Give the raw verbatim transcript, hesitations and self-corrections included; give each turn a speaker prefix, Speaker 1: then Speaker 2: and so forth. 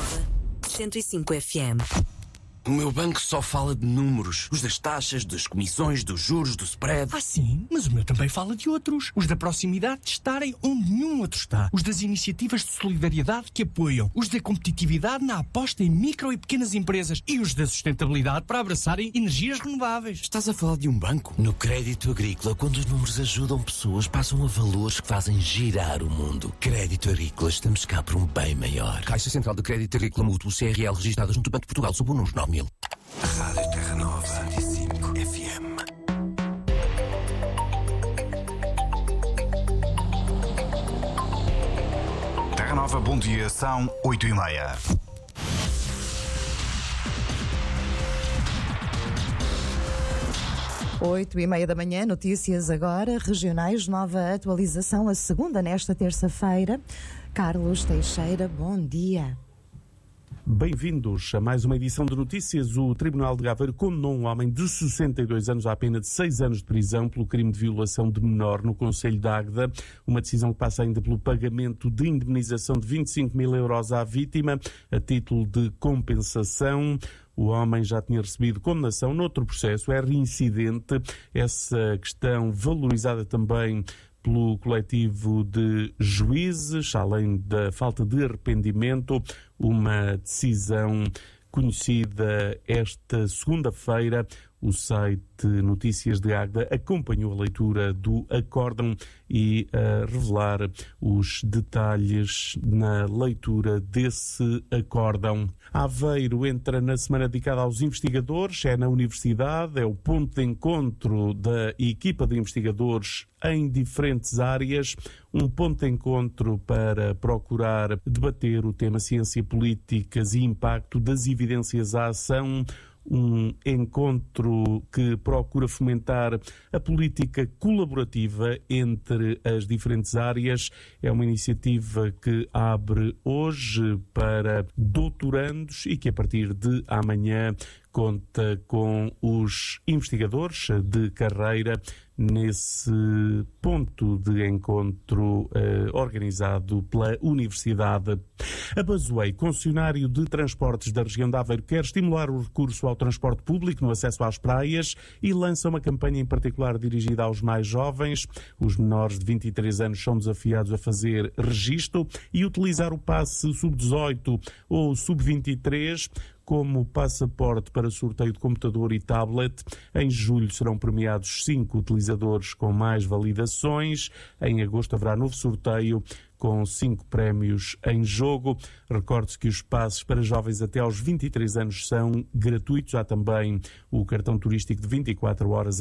Speaker 1: Nova cento e cinco F M.
Speaker 2: O meu banco só fala de números. Os das taxas, das comissões, dos juros, do spread.
Speaker 3: Ah, sim? Mas o meu também fala de outros. Os da proximidade de estarem onde nenhum outro está. Os das iniciativas de solidariedade que apoiam. Os da competitividade na aposta em micro e pequenas empresas. E os da sustentabilidade para abraçarem energias renováveis.
Speaker 2: Estás a falar de um banco?
Speaker 4: No Crédito Agrícola, quando os números ajudam pessoas, passam a valores que fazem girar o mundo. Crédito Agrícola, estamos cá por um bem maior.
Speaker 2: Caixa Central de Crédito Agrícola Mútuo, C R L, registrada junto ao Banco de Portugal, sob o número nove mil.
Speaker 4: A Rádio Terra Nova cento e cinco F M.
Speaker 5: Terra Nova, bom dia, são oito e meia.
Speaker 6: Oito e meia da manhã, notícias agora, regionais, nova atualização, a segunda nesta terça-feira. Carlos Teixeira, bom dia.
Speaker 7: Bem-vindos a mais uma edição de notícias. O Tribunal de Aveiro condenou um homem de sessenta e dois anos à pena de seis anos de prisão pelo crime de violação de menor no concelho de Águeda. Uma decisão que passa ainda pelo pagamento de indemnização de vinte e cinco mil euros à vítima, a título de compensação. O homem já tinha recebido condenação noutro processo, é reincidente. Essa questão valorizada também pelo coletivo de juízes, além da falta de arrependimento, uma decisão conhecida esta segunda-feira. O site Notícias de Águeda acompanhou a leitura do acórdão e a revelar os detalhes na leitura desse acórdão. Aveiro entra na semana dedicada aos investigadores, é na universidade, é o ponto de encontro da equipa de investigadores em diferentes áreas, um ponto de encontro para procurar debater o tema ciência, políticas e impacto das evidências à ação, um encontro que procura fomentar a política colaborativa entre as diferentes áreas. É uma iniciativa que abre hoje para doutorandos e que a partir de amanhã conta com os investigadores de carreira nesse ponto de encontro eh, organizado pela Universidade. A Basoei, concessionário de transportes da região de Aveiro, quer estimular o recurso ao transporte público no acesso às praias e lança uma campanha em particular dirigida aos mais jovens. Os menores de vinte e três anos são desafiados a fazer registro e utilizar o passe sub dezoito ou sub vinte e três como passaporte para sorteio de computador e tablet. Em julho serão premiados cinco utilizadores com mais validações. Em agosto haverá novo sorteio com cinco prémios em jogo. Recorde-se que os passes para jovens até aos vinte e três anos são gratuitos. Há também o cartão turístico de vinte e quatro horas